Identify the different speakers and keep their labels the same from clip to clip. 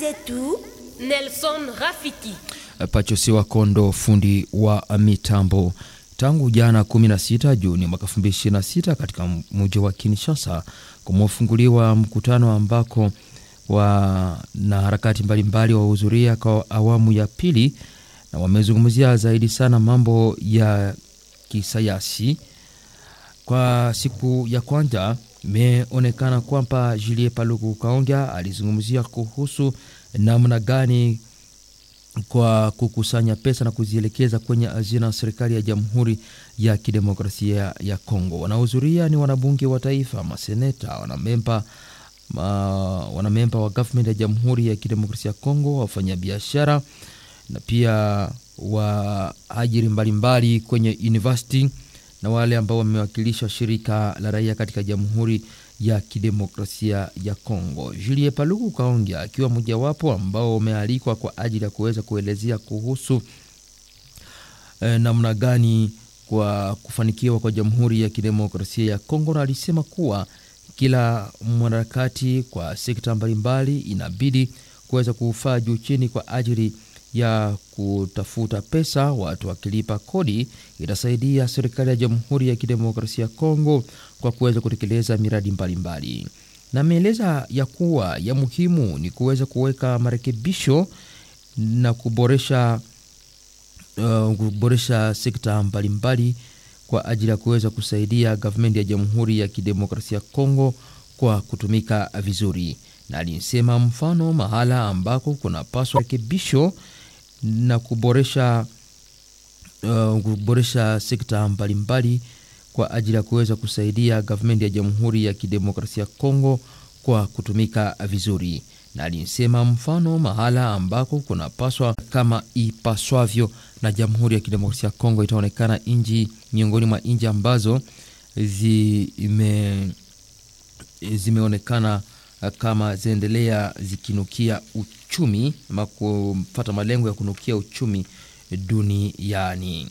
Speaker 1: zetu Nelson Rafiki,
Speaker 2: Pachosiwa Kondo fundi wa mitambo. Tangu jana 16 Juni mwaka 2026 katika mji wa Kinshasa kumefunguliwa mkutano ambako na harakati mbalimbali wahudhuria kwa awamu ya pili, na wamezungumzia zaidi sana mambo ya kisayansi. Kwa siku ya kwanza imeonekana kwamba Julien Paluku Kahongya alizungumzia kuhusu namna gani kwa kukusanya pesa na kuzielekeza kwenye hazina ya serikali ya Jamhuri ya Kidemokrasia ya Kongo. Wanahudhuria ni wanabunge wa taifa, maseneta, wanamemba wa government ya Jamhuri ya Kidemokrasia ya Kongo, wafanyabiashara na pia waajiri mbalimbali kwenye university na wale ambao wamewakilisha shirika la raia katika Jamhuri ya Kidemokrasia ya Kongo. Julien Paluku Kahongya akiwa mmojawapo ambao wamealikwa kwa ajili ya kuweza kuelezea kuhusu namna gani kwa kufanikiwa kwa Jamhuri ya Kidemokrasia ya Kongo, na alisema kuwa kila mwanaharakati kwa sekta mbalimbali inabidi kuweza kufaa juu chini kwa ajili ya kutafuta pesa. Watu wakilipa kodi itasaidia serikali ya Jamhuri ya Kidemokrasia ya Kongo kwa kuweza kutekeleza miradi mbalimbali. Na ameeleza ya kuwa ya muhimu ni kuweza kuweka marekebisho na kuboresha sekta mbalimbali kwa ajili ya kuweza kusaidia government ya Jamhuri ya Kidemokrasia ya Kongo kwa kutumika vizuri. Na alisema mfano mahala ambako kuna paswa rekebisho na kuboresha sekta mbalimbali kwa ajili ya kuweza kusaidia government ya Jamhuri ya Kidemokrasia ya Kongo kwa kutumika vizuri. Na alisema mfano mahala ambako kuna paswa kama ipaswavyo na Jamhuri ya Kidemokrasia ya Kongo itaonekana miongoni mwa nchi ambazo zimeonekana kama ziendelea zikinukia uchumi ama kupata malengo ya kunukia uchumi duniani.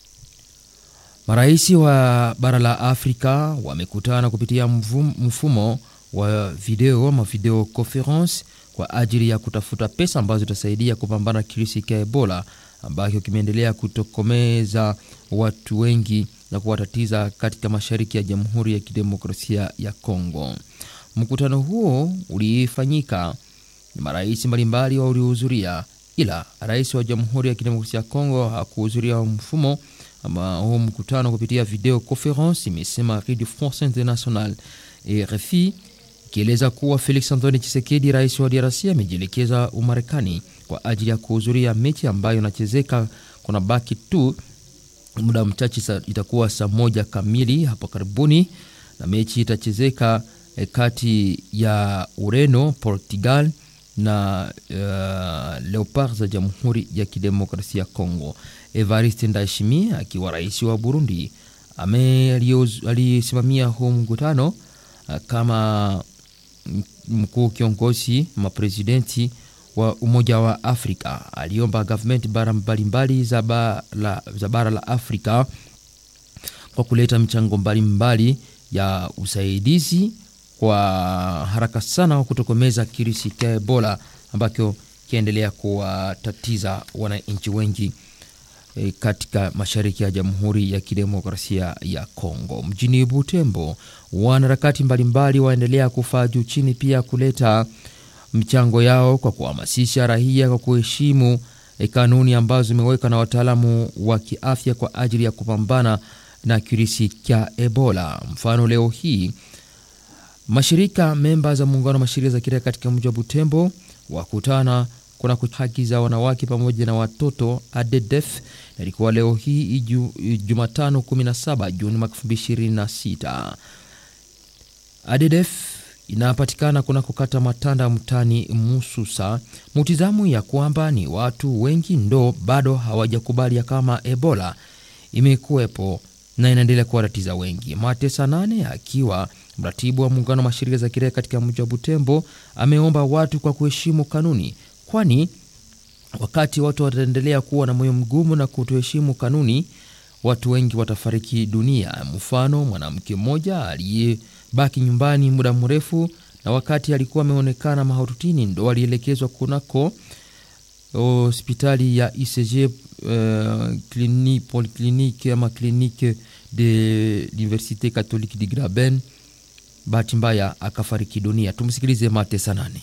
Speaker 2: Marais wa bara la Afrika wamekutana kupitia mfumo wa video conference kwa ajili ya kutafuta pesa ambazo zitasaidia kupambana kirisi cha Ebola ambacho kimeendelea kutokomeza watu wengi na kuwatatiza katika mashariki ya Jamhuri ya Kidemokrasia ya Kongo. Mkutano huo ulifanyika, marais mbalimbali walihudhuria, ila rais wa Jamhuri ya Kidemokrasia ya Kongo hakuhudhuria mfumo ama huo mkutano kupitia video conference, imesema Radio France Internationale RFI, kieleza kuwa Felix Antoine Tshisekedi, rais wa DRC, amejielekeza Umarekani kwa ajili ya kuhudhuria mechi ambayo inachezeka kuna baki tu muda mchache, itakuwa saa 1 kamili hapo karibuni, na mechi itachezeka kati ya Ureno, Portugal na Leopards za Jamhuri ya Kidemokrasia ya Kongo. Evariste Ndayishimiye akiwa rais wa Burundi alisimamia huu mkutano kama mkuu kiongozi mapresidenti wa Umoja wa Afrika. Aliomba government mbalimbali za bara la Afrika kwa kuleta mchango mbalimbali ya usaidizi kwa haraka sana wa kutokomeza kirisi cha Ebola ambacho kiendelea kuwatatiza wananchi wengi katika mashariki ya Jamhuri ya Kidemokrasia ya Kongo. Mjini Butembo, wanaharakati mbalimbali waendelea kufaa juu chini pia kuleta mchango yao kwa kuhamasisha raia kwa kuheshimu kanuni ambazo zimewekwa na wataalamu wa kiafya kwa ajili ya kupambana na kirisi cha Ebola. Mfano, leo hii mashirika memba za muungano wa mashirika za kiraia katika mji wa Butembo wakutana kuna haki za wanawake pamoja na watoto ADDF, na ilikuwa leo hii Jumatano 17 Juni 2026. ADDF inapatikana kuna kukata matanda mtani Mususa. Mutizamu ya kwamba ni watu wengi ndo bado hawajakubali kama Ebola imekuwepo na inaendelea kuwatatiza wengi. Matesa 8 akiwa mratibu wa muungano wa mashirika za kiraia katika mji wa Butembo ameomba watu kwa kuheshimu kanuni, kwani wakati watu wataendelea kuwa na moyo mgumu na kutoheshimu kanuni, watu wengi watafariki dunia. Mfano, mwanamke mmoja aliyebaki nyumbani muda mrefu na wakati alikuwa ameonekana mahautini ndo alielekezwa kunako hospitali ya ICG polyclinique ama clinique de l'Université Catholique de Graben. Bahati mbaya akafariki dunia. Tumsikilize Matesa nani.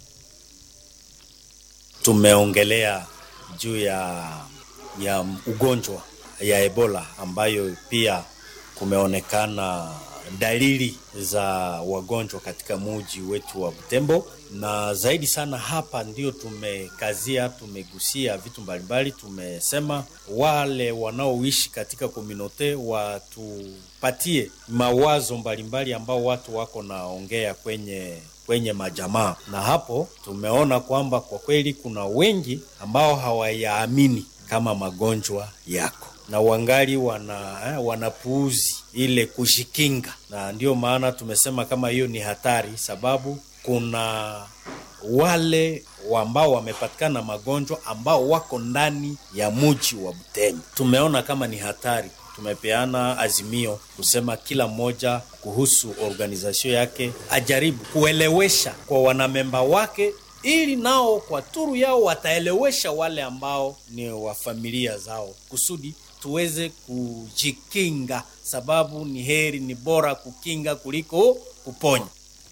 Speaker 3: Tumeongelea juu ya ugonjwa ya Ebola ambayo pia kumeonekana dalili za wagonjwa katika mji wetu wa Butembo, na zaidi sana hapa ndio tumegusia vitu mbalimbali. Tumesema wale wanaoishi katika community watupatie mawazo mbalimbali ambao watu wako naongea kwenye majamaa, na hapo tumeona kwamba kwa kweli kuna wengi ambao hawayaamini kama magonjwa yako na wangali wanapuuzi ile kujikinga, na ndio maana tumesema kama hiyo ni hatari, sababu kuna wale ambao wamepatikana magonjwa ambao wako ndani ya mji wa Butembo. Tumeona kama ni hatari. Tumepeana azimio kusema kila mmoja kuhusu organization yake ajaribu kuelewesha kwa wanamemba wake, ili nao kwa turu yao wataelewesha wale ambao ni wa familia zao, kusudi tuweze kujikinga, sababu ni heri, ni bora kukinga kuliko kuponya.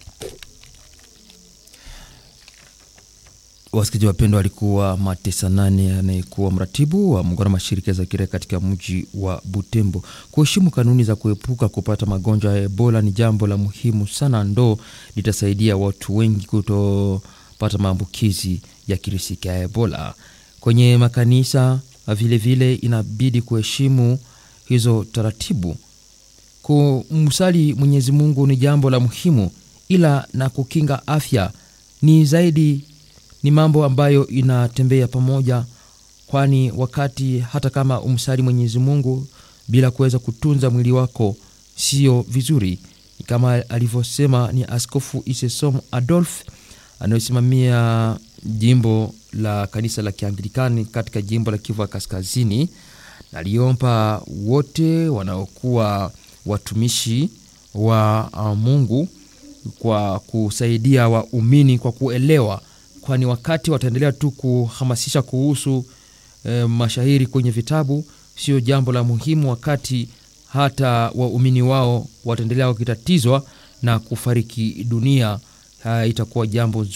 Speaker 2: Wasikilizaji wapendwa, alikuwa Matesa nani anayekuwa mratibu wa muungano wa mashirika za kiraia katika mji wa Butembo. Kuheshimu kanuni za kuepuka kupata magonjwa ya Ebola ni jambo la muhimu sana, ndo litasaidia watu wengi kutopata maambukizi ya kirusi cha Ebola. Kwenye makanisa vile vile inabidi kuheshimu hizo taratibu. Kumsali Mwenyezi Mungu ni jambo la muhimu, ila na kukinga afya ni zaidi, ni mambo ambayo inatembea pamoja, kwani wakati hata kama umsali Mwenyezi Mungu bila kuweza kutunza mwili wako sio vizuri. Kama alivyosema ni Askofu Isesom Adolf anayesimamia jimbo la kanisa la Kianglikani katika jimbo la Kivu Kaskazini, na aliomba wote wanaokuwa watumishi wa Mungu kwa kusaidia waumini kwa kuelewa, kwani wakati wataendelea tu kuhamasisha kuhusu mashahiri kwenye vitabu sio jambo la muhimu, wakati hata waumini wao wataendelea kukitatizwa na kufariki dunia, itakuwa jambo